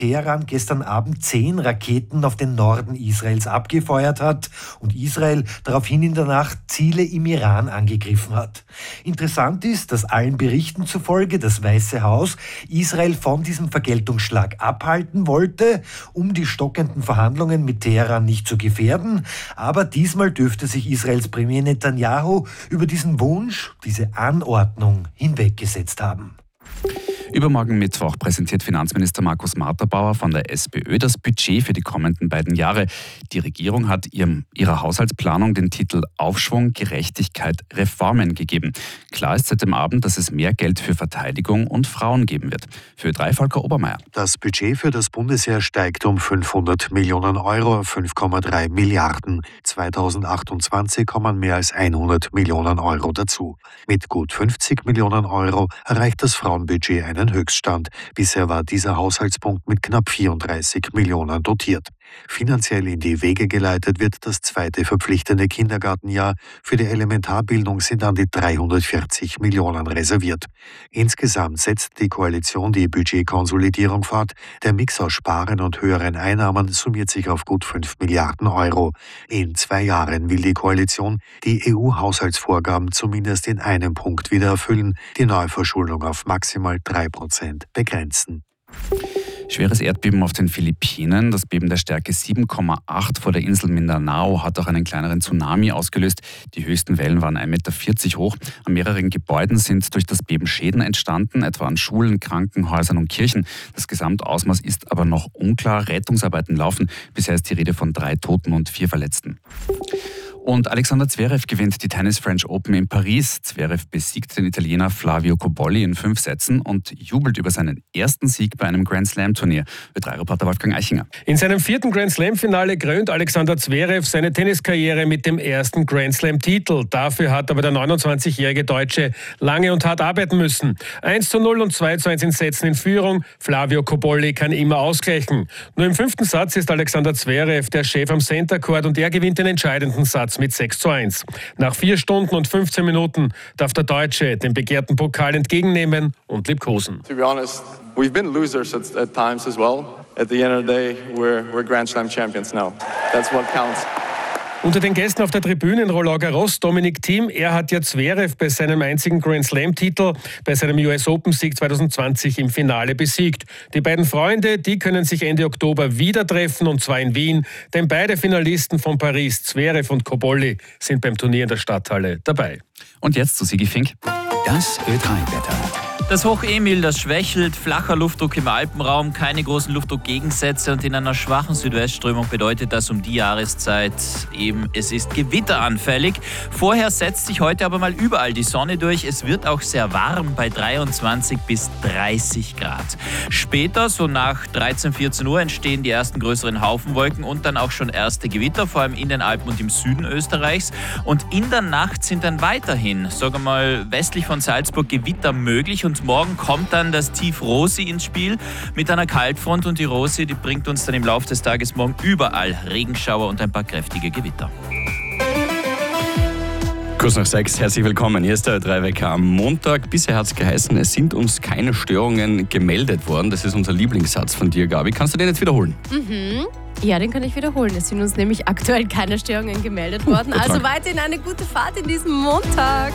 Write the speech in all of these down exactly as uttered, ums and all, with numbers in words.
Teheran gestern Abend zehn Raketen auf den Norden Israels abgefeuert hat und Israel daraufhin in der Nacht Ziele im Iran angegriffen hat. Interessant ist, dass allen Berichten zufolge das Weiße Haus Israel von diesem Vergeltungsschlag abhalten wollte, um die stockenden Verhandlungen mit Teheran nicht zu gefährden. Aber diesmal dürfte sich Israels Premier Netanyahu über diesen Wunsch, diese Anordnung hinweggesetzt haben. Übermorgen Mittwoch präsentiert Finanzminister Markus Marterbauer von der SPÖ das Budget für die kommenden beiden Jahre. Die Regierung hat ihrem, ihrer Haushaltsplanung den Titel Aufschwung, Gerechtigkeit, Reformen gegeben. Klar ist seit dem Abend, dass es mehr Geld für Verteidigung und Frauen geben wird. Für Ö drei Volker Obermeier. Das Budget für das Bundesheer steigt um fünfhundert Millionen Euro auf fünf Komma drei Milliarden. zweitausendachtundzwanzig kommen mehr als hundert Millionen Euro dazu. Mit gut fünfzig Millionen Euro erreicht das Frauenbudget einen Höchststand. Bisher war dieser Haushaltspunkt mit knapp vierunddreißig Millionen dotiert. Finanziell in die Wege geleitet wird das zweite verpflichtende Kindergartenjahr. Für die Elementarbildung sind an die dreihundertvierzig Millionen reserviert. Insgesamt setzt die Koalition die Budgetkonsolidierung fort. Der Mix aus Sparen und höheren Einnahmen summiert sich auf gut fünf Milliarden Euro. In zwei Jahren will die Koalition die E U-Haushaltsvorgaben zumindest in einem Punkt wieder erfüllen, die Neuverschuldung auf maximal drei Prozent begrenzen. Schweres Erdbeben auf den Philippinen. Das Beben der Stärke sieben Komma acht vor der Insel Mindanao hat auch einen kleineren Tsunami ausgelöst. Die höchsten Wellen waren ein Meter vierzig hoch. An mehreren Gebäuden sind durch das Beben Schäden entstanden, etwa an Schulen, Krankenhäusern und Kirchen. Das Gesamtausmaß ist aber noch unklar. Rettungsarbeiten laufen. Bisher ist die Rede von drei Toten und vier Verletzten. Und Alexander Zverev gewinnt die Tennis French Open in Paris. Zverev besiegt den Italiener Flavio Cobolli in fünf Sätzen und jubelt über seinen ersten Sieg bei einem Grand Slam Turnier. Ö drei Reporter Wolfgang Eichinger. In seinem vierten Grand Slam Finale krönt Alexander Zverev seine Tenniskarriere mit dem ersten Grand Slam Titel. Dafür hat aber der neunundzwanzigjährige Deutsche lange und hart arbeiten müssen. eins zu null und zwei zu eins in Sätzen in Führung. Flavio Cobolli kann immer ausgleichen. Nur im fünften Satz ist Alexander Zverev der Chef am Center Court und er gewinnt den entscheidenden Satz mit sechs zu eins. Nach vier Stunden und fünfzehn Minuten darf der Deutsche den begehrten Pokal entgegennehmen und liebkosen. To be honest, we've been losers at, at times as well. At the end of the day, we're, we're Grand Slam champions now. That's what counts. Unter den Gästen auf der Tribüne in Roland Garros Dominic Thiem. Er hat ja Zverev bei seinem einzigen Grand Slam-Titel, bei seinem U S Open-Sieg zwanzig zwanzig im Finale besiegt. Die beiden Freunde, die können sich Ende Oktober wieder treffen, und zwar in Wien, denn beide Finalisten von Paris, Zverev und Cobolli, sind beim Turnier in der Stadthalle dabei. Und jetzt zu Sigi Fink. Das Ö drei Wetter. Das Hoch Emil, das schwächelt, flacher Luftdruck im Alpenraum, keine großen Luftdruckgegensätze und in einer schwachen Südwestströmung bedeutet das um die Jahreszeit eben, es ist gewitteranfällig. Vorher setzt sich heute aber mal überall die Sonne durch. Es wird auch sehr warm bei dreiundzwanzig bis dreißig Grad. Später, so nach dreizehn, vierzehn Uhr, entstehen die ersten größeren Haufenwolken und dann auch schon erste Gewitter, vor allem in den Alpen und im Süden Österreichs. Und in der Nacht sind dann weiterhin, sagen wir mal, westlich von Salzburg Gewitter möglich, und morgen kommt dann das Tief Rosi ins Spiel mit einer Kaltfront, und die Rosi, die bringt uns dann im Laufe des Tages morgen überall Regenschauer und ein paar kräftige Gewitter. Kurz nach sechs, herzlich willkommen. Hier ist der Ö drei Wecker am Montag. Bisher hat es geheißen, es sind uns keine Störungen gemeldet worden. Das ist unser Lieblingssatz von dir, Gabi. Kannst du den jetzt wiederholen? Mhm. Ja, den kann ich wiederholen. Es sind uns nämlich aktuell keine Störungen gemeldet worden. Also weiterhin eine gute Fahrt in diesem Montag.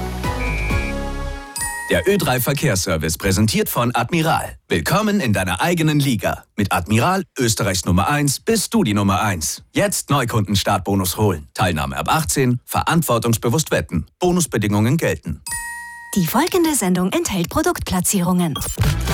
Der Ö drei Verkehrsservice, präsentiert von Admiral. Willkommen in deiner eigenen Liga. Mit Admiral, Österreichs Nummer eins, bist du die Nummer eins. Jetzt Neukunden-Startbonus holen. Teilnahme ab achtzehn, verantwortungsbewusst wetten. Bonusbedingungen gelten. Die folgende Sendung enthält Produktplatzierungen.